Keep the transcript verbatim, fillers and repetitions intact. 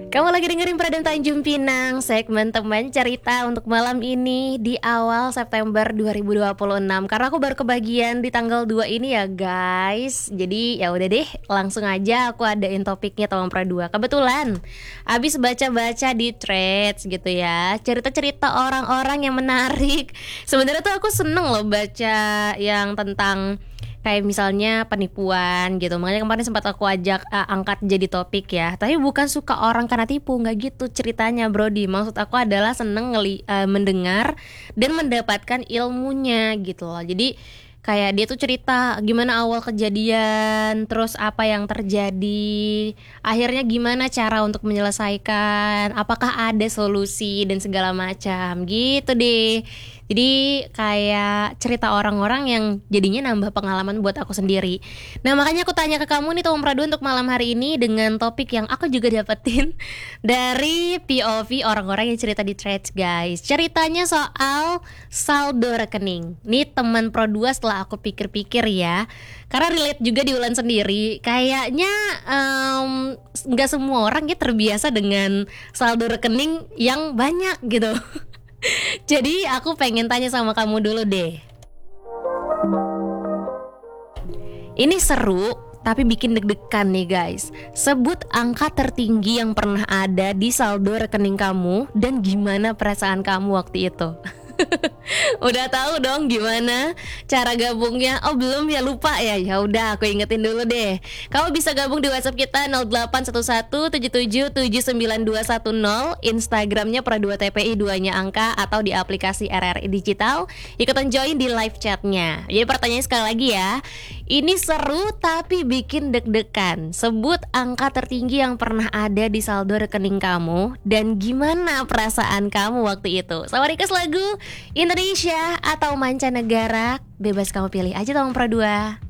Kamu lagi dengerin Pradam Tanjung Pinang, segmen teman cerita untuk malam ini di awal September dua ribu dua puluh enam. Karena aku baru kebagian di tanggal dua ini ya guys. Jadi ya udah deh, langsung aja aku adain topiknya Tawang Pra dua. Kebetulan abis baca-baca di threads gitu ya, cerita-cerita orang-orang yang menarik. Sebenarnya tuh aku seneng loh baca yang tentang kayak misalnya penipuan gitu. Makanya kemarin sempat aku ajak uh, angkat jadi topik ya. Tapi bukan suka orang karena tipu, nggak gitu ceritanya Brody. Maksud aku adalah seneng ngeli, uh, mendengar dan mendapatkan ilmunya gitu loh. Jadi kayak dia tuh cerita gimana awal kejadian, terus apa yang terjadi, akhirnya gimana cara untuk menyelesaikan, apakah ada solusi dan segala macam gitu deh. Jadi kayak cerita orang-orang yang jadinya nambah pengalaman buat aku sendiri. Nah makanya aku tanya ke kamu nih Tawang Pra dua untuk malam hari ini dengan topik yang aku juga dapetin dari P O V orang-orang yang cerita di threads guys. Ceritanya soal saldo rekening. Nih teman Pro dua setelah aku pikir-pikir ya, karena relate juga di Ulan sendiri. Kayaknya um, gak semua orang ya terbiasa dengan saldo rekening yang banyak gitu. Jadi aku pengen tanya sama kamu dulu deh. Ini seru tapi bikin deg-degan nih guys. Sebut angka tertinggi yang pernah ada di saldo rekening kamu dan gimana perasaan kamu waktu itu. Udah tahu dong gimana cara gabungnya? Oh belum ya, lupa ya. Ya udah aku ingetin dulu deh. Kamu bisa gabung di WhatsApp kita nol delapan satu satu tujuh tujuh tujuh sembilan dua satu nol, Instagramnya Pra dua T P I duanya angka, atau di aplikasi R R I Digital. Ikutan join di live chatnya. Jadi pertanyaan sekali lagi ya. Ini seru tapi bikin deg-degan. Sebut angka tertinggi yang pernah ada di saldo rekening kamu dan gimana perasaan kamu waktu itu. Sama request lagu Indonesia atau mancanegara, bebas kamu pilih aja Tawang Pra dua.